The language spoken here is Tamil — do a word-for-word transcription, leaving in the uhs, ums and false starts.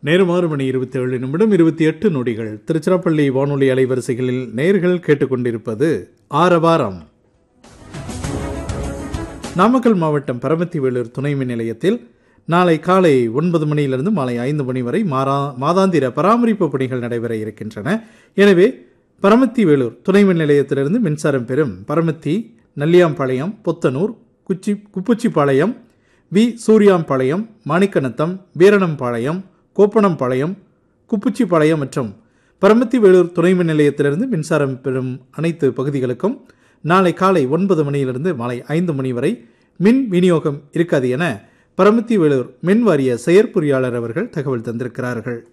நேரம் ஆறு மணி இருபத்தி ஏழு நிமிடம் இருபத்தி எட்டு நொடிகள். திருச்சிராப்பள்ளி வானொலி அலைவரிசைகளில் நேர்கள் கேட்டுக்கொண்டிருப்பது ஆரவாரம். நாமக்கல் மாவட்டம் பரமத்தி வேலூர் துணை மின் நிலையத்தில் நாளை காலை ஒன்பது மணியிலிருந்து மாலை ஐந்து மணி வரை மாரா மாதாந்திர பராமரிப்பு பணிகள் நடைபெற இருக்கின்றன. எனவே பரமத்தி வேலூர் துணை மின் நிலையத்திலிருந்து மின்சாரம் பெறும் பரமத்தி, நல்லியாம்பாளையம், புத்தனூர், குச்சி குப்புச்சிப்பாளையம், வி சூரியாம்பாளையம், மாணிக்கநத்தம், வீரணம்பாளையம், கோப்பனம்பாளையம், குப்புச்சிப்பாளையம் மற்றும் பரமத்தி வேலூர் துணை மின் நிலையத்திலிருந்து மின்சாரம் பெறும் அனைத்து பகுதிகளுக்கும் நாளை காலை ஒன்பது மணியிலிருந்து மாலை ஐந்து மணி வரை மின் விநியோகம் இருக்காது என பரமத்தி வேலூர் மின் வாரிய செயற்பொறியாளர் அவர்கள் தகவல் தந்திருக்கிறார்கள்.